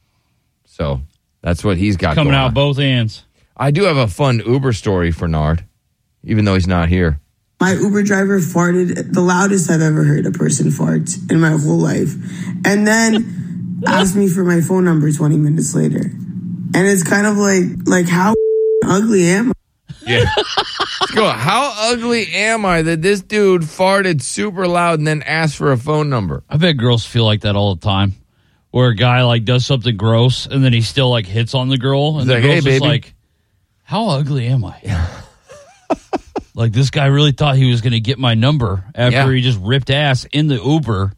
So that's what he's got Coming going out on. both ends. I do have a fun Uber story for Nard, even though he's not here. My Uber driver farted the loudest I've ever heard a person fart in my whole life. And then asked me for my phone number twenty minutes later. And it's kind of like, like how ugly am I? Yeah. Let's go. How ugly am I that this dude farted super loud and then asked for a phone number? I bet girls feel like that all the time. Where a guy like does something gross and then he still like hits on the girl and He's the like, girl's "Hey, just baby." like, how ugly am I? Like this guy really thought he was going to get my number after Yeah. he just ripped ass in the Uber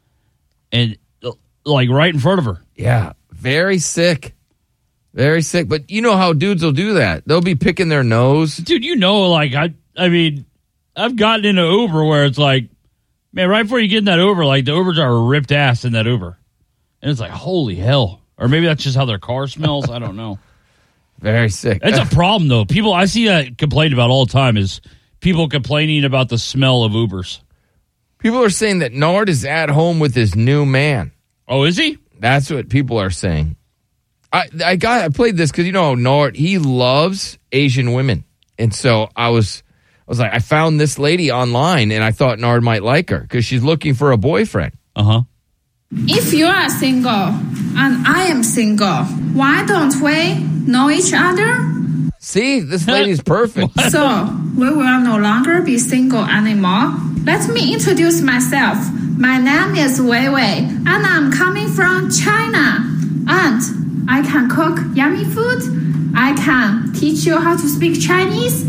and uh, like right in front of her. Yeah. Very sick. Very sick. But you know how dudes will do that. They'll be picking their nose. Dude, you know, like I I mean, I've gotten in an Uber where it's like, man, right before you get in that Uber, like the Uber driver ripped ass in that Uber. And it's like, holy hell. Or maybe that's just how their car smells. I don't know. Very sick. It's a problem, though. People, I see that complained about all the time is people complaining about the smell of Ubers. People are saying that Nard is at home with his new man. Oh, is he? That's what people are saying. I I got I played this because you know Nard, he loves Asian women, and so I was I was like I found this lady online and I thought Nard might like her because she's looking for a boyfriend. Uh huh. If you are single and I am single, why don't we know each other? See, this lady's perfect. So we will no longer be single anymore. Let me introduce myself. My name is Wei Wei, and I'm coming from China. And I can cook yummy food. I can teach you how to speak Chinese,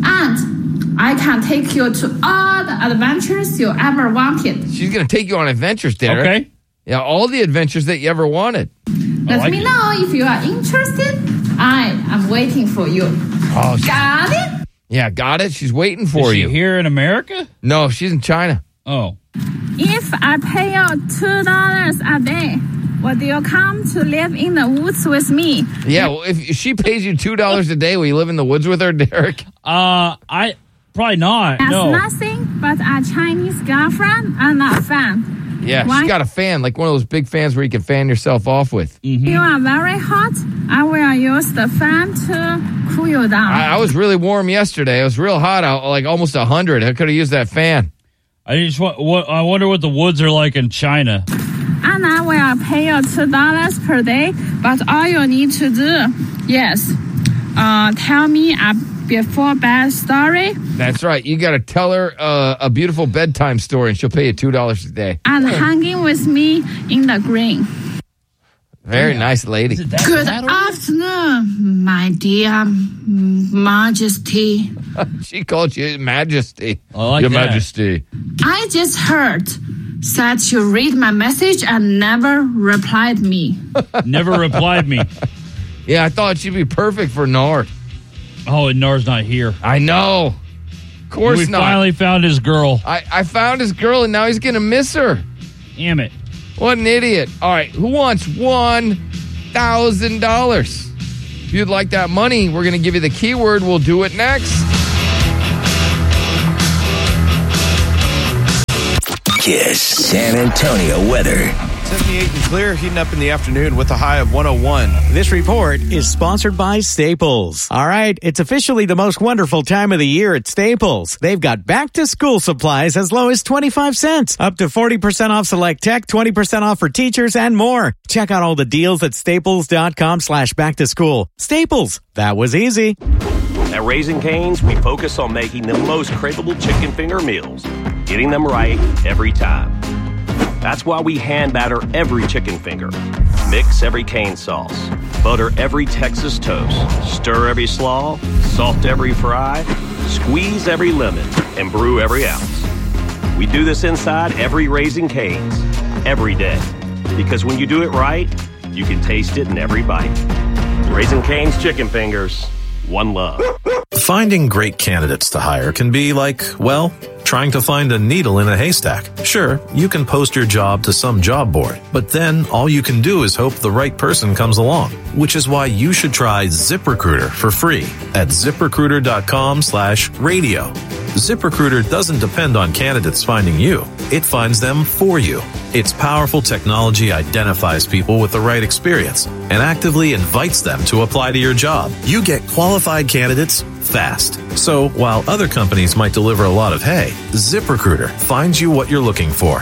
and I can take you to all the adventures you ever wanted. She's gonna take you on adventures, Derek. Okay. Yeah, all the adventures that you ever wanted. Let like me it. know if you are interested. I am waiting for you. Oh, she- Got it? Yeah, got it. She's waiting for Is she you. here in America? No, she's in China. Oh. If I pay you two dollars a day, would you come to live in the woods with me? Yeah, well, if if she pays you two dollars a day, will you live in the woods with her, Derek? Uh, I probably not. That's No. nothing but a Chinese girlfriend and a fan. Yeah, Why? she's got a fan, like one of those big fans where you can fan yourself off with. You are very hot. I will use the fan to cool you down. I, I was really warm yesterday. It was real hot out, like almost one hundred. I could have used that fan. I just want, what, I wonder what the woods are like in China. And I will pay you two dollars per day. But all you need to do, yes, uh, tell me a before bed story That's right. You got to tell her uh, a beautiful bedtime story, and she'll pay you two dollars a day. and hanging with me in the green. Very nice lady. Good afternoon, my dear Majesty. She called you Majesty. I like Your that. Majesty. I just heard that you read my message and never replied me. Never replied me. Yeah, I thought she'd be perfect for Nard. Oh, and Nar's not here. I know. Of course we not. We finally found his girl. I, I found his girl, and now he's going to miss her. Damn it. What an idiot. All right, who wants one thousand dollars? If you'd like that money, we're going to give you the keyword. We'll do it next. Kiss San Antonio weather. seventy-eight and clear, heating up in the afternoon with a high of one oh one. This report is sponsored by Staples. All right, it's officially the most wonderful time of the year at Staples. They've got back-to-school supplies as low as twenty-five cents, up to forty percent off select tech, twenty percent off for teachers, and more. Check out all the deals at staples.com slash back-to-school. Staples, that was easy. At Raising Cane's, we focus on making the most craveable chicken finger meals, getting them right every time. That's why we hand batter every chicken finger, mix every cane sauce, butter every Texas toast, stir every slaw, salt every fry, squeeze every lemon, and brew every ounce. We do this inside every Raising Cane's, every day. Because when you do it right, you can taste it in every bite. Raising Cane's chicken fingers, one love. Finding great candidates to hire can be like, well, trying to find a needle in a haystack. Sure, you can post your job to some job board, but then all you can do is hope the right person comes along, which is why you should try ZipRecruiter for free at ZipRecruiter.com slash radio. ZipRecruiter doesn't depend on candidates finding you. It finds them for you. Its powerful technology identifies people with the right experience and actively invites them to apply to your job. You get qualified candidates fast. So while other companies might deliver a lot of hay, ZipRecruiter finds you what you're looking for.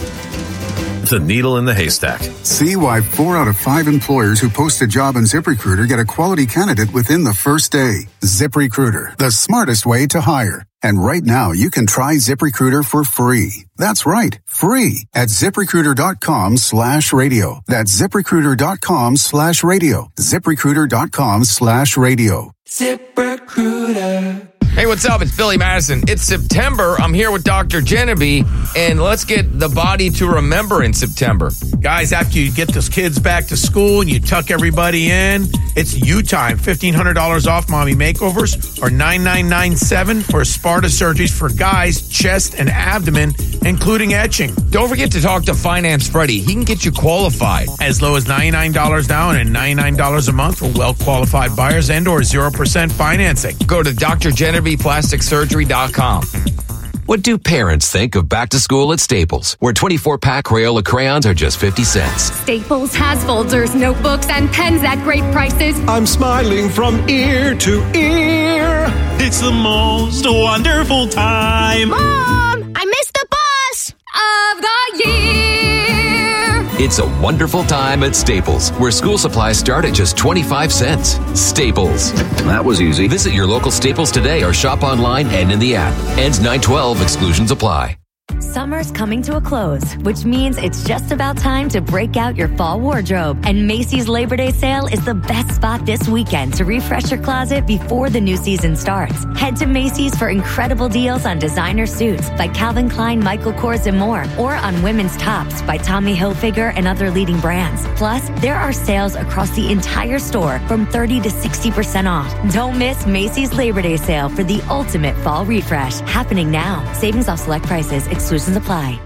The needle in the haystack. See why four out of five employers who post a job on ZipRecruiter get a quality candidate within the first day. ZipRecruiter, the smartest way to hire. And right now, you can try ZipRecruiter for free. That's right, free at ZipRecruiter.com slash radio. That's ZipRecruiter.com slash radio. ZipRecruiter.com slash radio. ZipRecruiter. Hey, what's up? It's Billy Madison. It's September. I'm here with Doctor Genevieve, and let's get the body to remember in September. Guys, after you get those kids back to school and you tuck everybody in, it's you time. fifteen hundred dollars off mommy makeovers or nine nine nine seven for Sparta surgeries for guys, chest and abdomen, including etching. Don't forget to talk to Finance Freddy. He can get you qualified. As low as ninety-nine dollars down and ninety-nine dollars a month for well-qualified buyers and or zero percent financing. Go to D R Genevieve Plastic Surgery dot com. What do parents think of back to school at Staples, where twenty-four pack Crayola crayons are just fifty cents? Staples has folders, notebooks, and pens at great prices. I'm smiling from ear to ear. It's the most wonderful time. Mom, I missed the bus of the year. It's a wonderful time at Staples, where school supplies start at just twenty-five cents. Staples. That was easy. Visit your local Staples today or shop online and in the app. Ends nine twelve. Exclusions apply. Summer's coming to a close, which means it's just about time to break out your fall wardrobe. And Macy's Labor Day sale is the best spot this weekend to refresh your closet before the new season starts. Head to Macy's for incredible deals on designer suits by Calvin Klein, Michael Kors, and more, or on women's tops by Tommy Hilfiger and other leading brands. Plus, there are sales across the entire store from thirty to sixty percent off. Don't miss Macy's Labor Day sale for the ultimate fall refresh, happening now. Savings off select prices. Exclusions apply.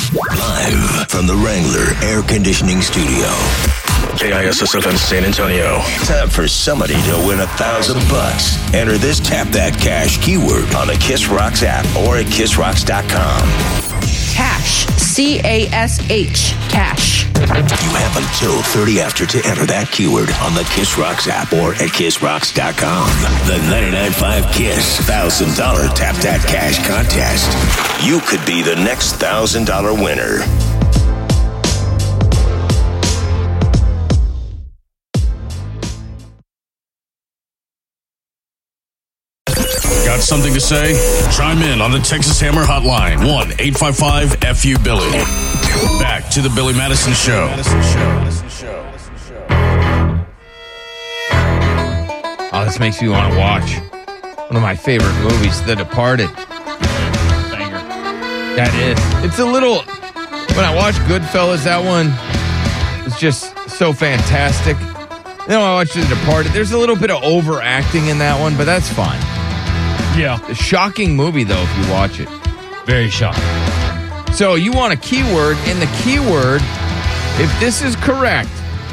Live from the Wrangler Air Conditioning Studio. K I S S F M San Antonio. Time for somebody to win a thousand bucks. Enter this Tap That Cash keyword on the Kiss Rocks app or at kiss rocks dot com. Cash. C A S H. Cash. You have until thirty after to enter that keyword on the Kiss Rocks app or at kiss rocks dot com. The ninety-nine point five Kiss one thousand dollars Tap That Cash contest. You could be the next one thousand dollars winner. Got something to say? Chime in on the Texas Hammer Hotline. one eight five five F U Billy. Back to the Billy Madison Show. Oh, this makes me want to watch one of my favorite movies, The Departed. Banger. That is. It's a little... When I watch Goodfellas, that one is just so fantastic. No, I watched The Departed. There's a little bit of overacting in that one, but that's fine. Yeah. A shocking movie, though, if you watch it. Very shocking. So you want a keyword, and the keyword, if this is correct,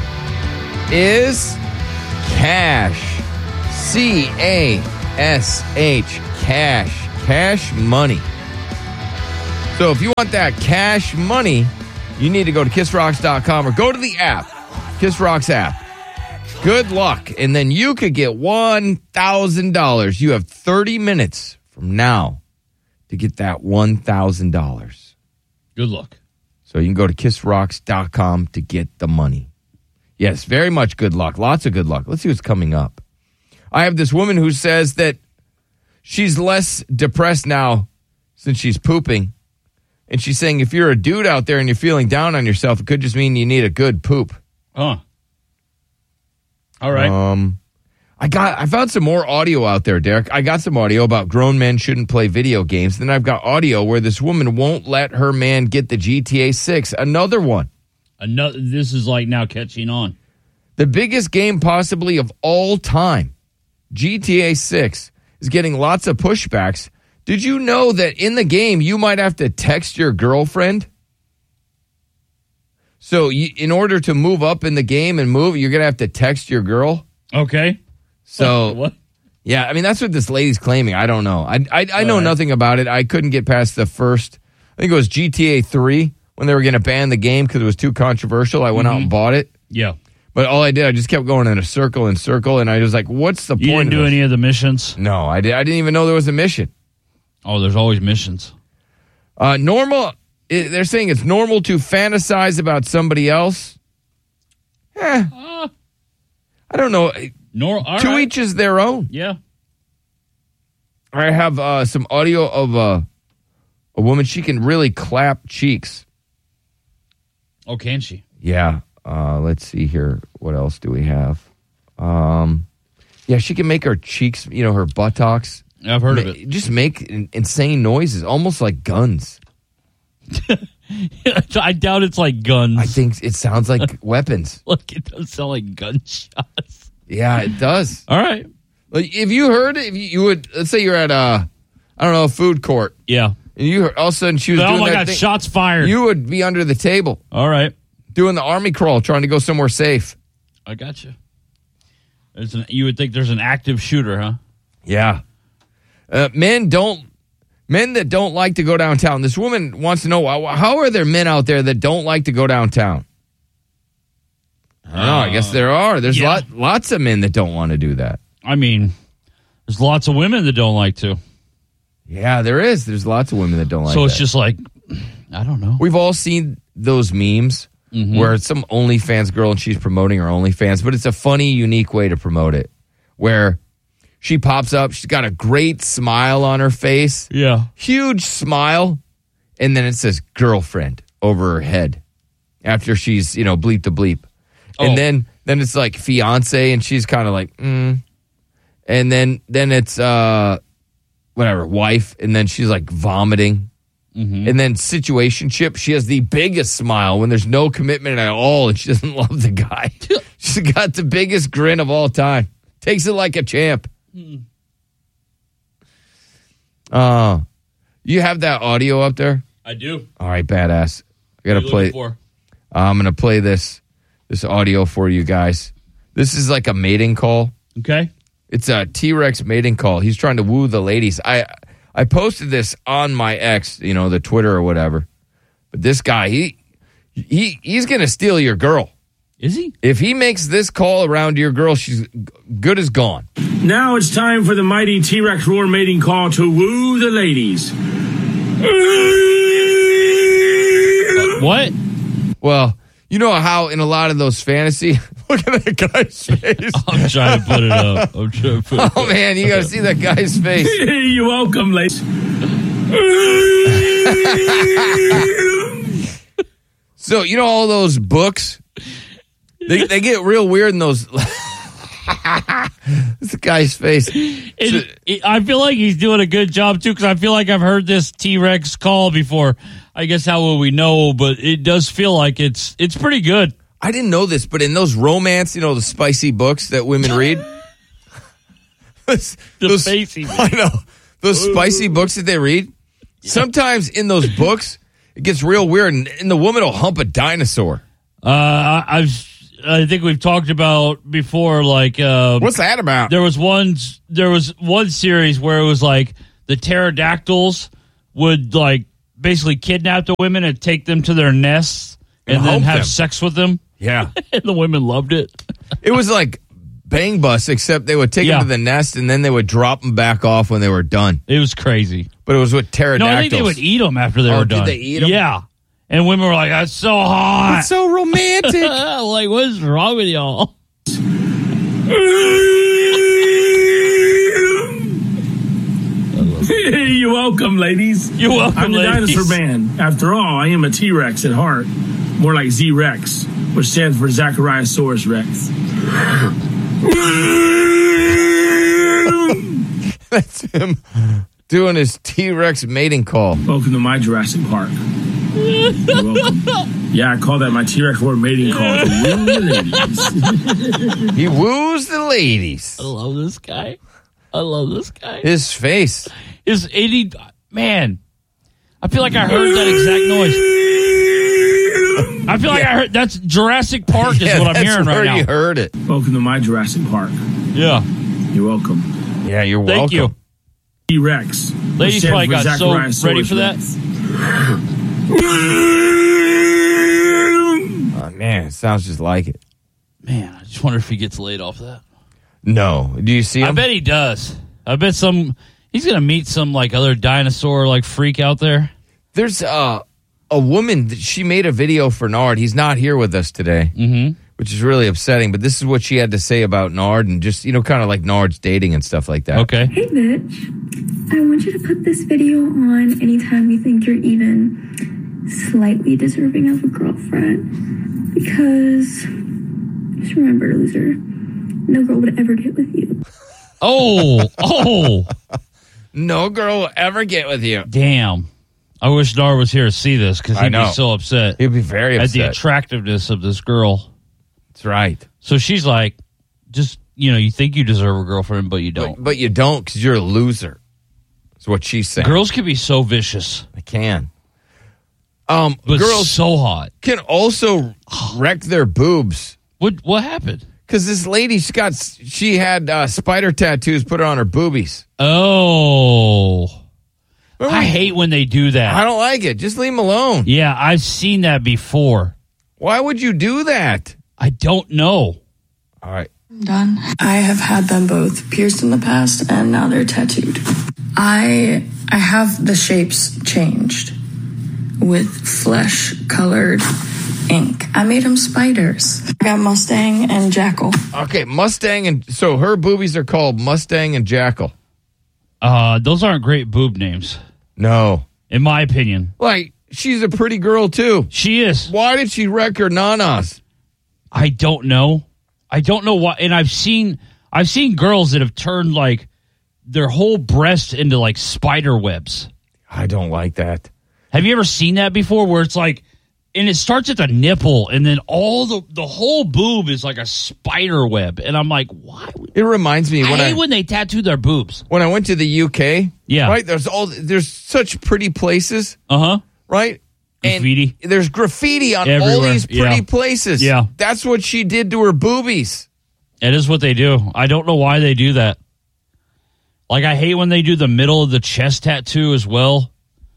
is cash. C A S H. Cash. Cash money. So if you want that cash money, you need to go to kiss rocks dot com or go to the app, Kiss Rocks app. Good luck. And then you could get one thousand dollars. You have thirty minutes from now to get that one thousand dollars. Good luck. So you can go to kiss rocks dot com to get the money. Yes, very much good luck. Lots of good luck. Let's see what's coming up. I have this woman who says that she's less depressed now since she's pooping. And she's saying if you're a dude out there and you're feeling down on yourself, it could just mean you need a good poop. Huh. All right. Um, I got. I found some more audio out there, Derek. I got some audio about grown men shouldn't play video games. Then I've got audio where this woman won't let her man get the G T A six. Another one. Another. This is like now catching on. The biggest game possibly of all time, G T A six, is getting lots of pushbacks. Did you know that in the game you might have to text your girlfriend? So you, in order to move up in the game and move, you're going to have to text your girl? Okay. So, what? Yeah, I mean, that's what this lady's claiming. I don't know. I I, I know right. nothing about it. I couldn't get past the first, I think it was G T A three, when they were going to ban the game because it was too controversial. I went Mm-hmm. out and bought it. Yeah. But all I did, I just kept going in a circle and circle, and I was like, what's the You point didn't of do this? any of the missions? No, I, did, I didn't even know there was a mission. Oh, there's always missions. Uh, normal, it, they're saying it's normal to fantasize about somebody else. Eh, Uh, I don't know. nor, all to right. each is their own. Yeah. I have uh, some audio of uh, a woman. She can really clap cheeks. Oh, can she? Yeah. Uh, let's see here. What else do we have? Um, yeah, she can make her cheeks, you know, her buttocks. I've heard ma- of it. Just make in- insane noises, almost like guns. I doubt it's like guns. I think it sounds like weapons. Look, it does sound like gunshots. Yeah, it does. All right. Like, if you heard it, if you, you would, let's say you're at a, I don't know, a food court. Yeah. And you heard, all of a sudden she was Oh doing my that God, thing. shots fired. You would be under the table. All right. Doing the army crawl, trying to go somewhere safe. I got you. There's an, you would think there's an active shooter, huh? Yeah. Uh, men don't, men that don't like to go downtown. This woman wants to know, how, how are there men out there that don't like to go downtown? I don't know. I guess there are. There's yeah. lot, lots of men that don't want to do that. I mean, there's lots of women that don't like to. Yeah, there is. There's lots of women that don't like so that. it's just like, I don't know. We've all seen those memes Mhm. where it's some OnlyFans girl and she's promoting her OnlyFans, but it's a funny, unique way to promote it. Where she pops up, she's got a great smile on her face. Yeah. Huge smile. And then it says girlfriend over her head after she's, you know, bleep to bleep. And Oh. then then it's like fiance and she's kind of like, mm. And then then it's uh whatever, wife, and then she's like vomiting. Mm-hmm. And then situationship, she has the biggest smile when there's no commitment at all and she doesn't love the guy. She's got the biggest grin of all time. Takes it like a champ. Mm. Uh, you have that audio up there? I do. All right, badass. I got to What are you play. looking for? Uh, I'm going to play this this audio for you guys. This is like a mating call. Okay. It's a T-Rex mating call. He's trying to woo the ladies. I I posted this on my ex, you know, the Twitter or whatever. But this guy, he he he's going to steal your girl. Is he? If he makes this call around your girl, she's g- good as gone. Now it's time for the mighty T-Rex roar mating call to woo the ladies. What? Well, you know how in a lot of those fantasy, look at that guy's face. I'm trying to put it up. I'm trying to put it Oh up. man, you got to see that guy's face. You're welcome, ladies. So you know all those books, they they get real weird in those. This guy's face. It, it, I feel like he's doing a good job too, because I feel like I've heard this T-Rex call before. I guess how will we know? But it does feel like it's it's pretty good. I didn't know this, but in those romance, you know, the spicy books that women read. those, The those, spicy I know. Those spicy books that they read. Sometimes in those books, it gets real weird, and, and the woman will hump a dinosaur. Uh, I, I've, I think we've talked about before, like... Uh, What's that about? There was one, there was one series where it was like the pterodactyls would, like, basically kidnap the women and take them to their nests and, And then hump have them. sex with them. Yeah. And the women loved it. It was like Bang Bus, except they would take Yeah. them to the nest, and then they would drop them back off when they were done. It was crazy. But it was with pterodactyls. No, I think they would eat them after they Oh, were did done. they eat 'em? Yeah. And women were like, that's so hot. It's so romantic. Like, what's wrong with y'all? You're welcome, ladies. You're welcome, I'm the ladies. dinosaur man. After all, I am a T-Rex at heart. More like Z-Rex, which stands for Zachariasaurus Rex. That's him doing his T-Rex mating call. Welcome to my Jurassic Park. You're welcome. Yeah, I call that my T-Rex war mating call to woo the ladies. He woos the ladies. I love this guy. I love this guy. His face. His eighty man. I feel like I heard that exact noise. I feel like Yeah. I heard that's Jurassic Park is Yeah, what I'm that's hearing where right you now. heard it. Welcome to my Jurassic Park. Yeah. You're welcome. Yeah, you're Thank welcome. you. T-Rex. which Ladies stands probably for got so Zachariasaurus ready for that. Rex. Oh, man, it sounds just like it. Man, I just wonder if he gets laid off that. No. Do you see him? I bet he does. I bet some he's gonna meet some like other dinosaur like freak out there. There's uh, a woman, that she made a video for Nard. He's not here with us today, mm-hmm. which is really upsetting. But this is what she had to say about Nard and just, you know, kind of like Nard's dating and stuff like that. Okay. Hey, bitch. I want you to put this video on anytime you think you're even slightly deserving of a girlfriend. Because just remember, loser, no girl would ever get with you. Oh, oh. No girl will ever get with you. Damn. I wish Nard was here to see this because I he'd know. be so upset. He'd be very At upset. the attractiveness of this girl. That's right. So she's like, just, you know, you think you deserve a girlfriend, but you don't. But, but you don't because you're a loser. That's what she's saying. Girls can be so vicious. They can. Um, But girls so hot. can also wreck their boobs. What What happened? Because this lady, she got, she had uh, spider tattoos put on her boobies. Oh. Remember I we- hate when they do that. I don't like it. Just leave them alone. Yeah, I've seen that before. Why would you do that? I don't know. All right. Done. I have had them both pierced in the past, and now they're tattooed. I I have the shapes changed with flesh-colored ink. I made them spiders. I got Mustang and Jackal. Okay, Mustang and so her boobies are called Mustang and Jackal. Uh, those aren't great boob names, No. in my opinion. Like, she's a pretty girl, too. She is. Why did she wreck her nanas? I don't know. I don't know why. And I've seen I've seen girls that have turned like their whole breast into like spider webs. I don't like that. Have you ever seen that before? Where it's like, and it starts at the nipple, and then all the the whole boob is like a spider web. And I'm like, why? would- It reminds me I when hate I when they tattoo their boobs. when I went to the U K. Yeah. Right? There's all there's such pretty places, Uh huh. right? And Graffiti. there's graffiti on all Everywhere. these pretty Yeah. places. Yeah. That's what she did to her boobies. It is what they do. I don't know why they do that. Like, I hate when they do the middle of the chest tattoo as well.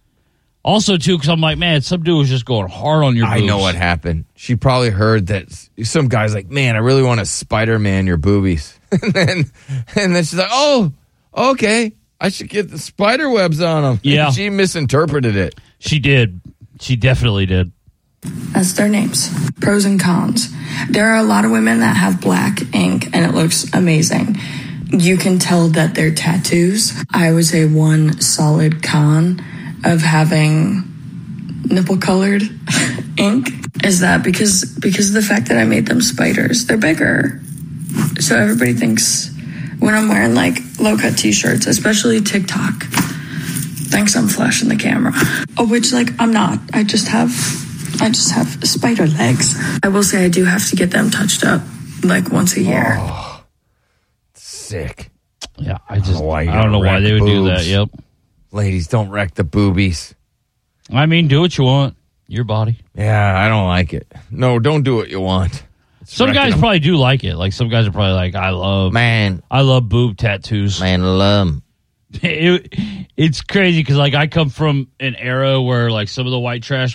Also, too, because I'm like, man, some dude was just going hard on your boobs. I know what happened. She probably heard that some guy's like, man, I really want to Spider-Man your boobies. and then and then she's like, oh, okay. I should get the spider webs on them. Yeah. And she misinterpreted it. She did. She definitely did. That's their names. Pros and cons. There are a lot of women that have black ink and it looks amazing. You can tell that they're tattoos. I would say one solid con of having nipple colored ink is that because because of the fact that I made them spiders, they're bigger. So everybody thinks when I'm wearing like low cut t-shirts, especially TikTok, thinks I'm flashing the camera. Oh, which like I'm not. I just have I just have spider legs. I will say I do have to get them touched up like once a year. Oh, sick. Yeah, I just, why you I don't know gotta why wreck they would do boobs. that. Yep. Ladies, don't wreck the boobies. I mean, do what you want. Your body. Yeah, I don't like it. No, don't do what you want. It's Some wrecking guys them. probably do like it. Like some guys are probably like, I love man, I love boob tattoos. Man, love 'em. It, it's crazy because like I come from an era where like some of the white trash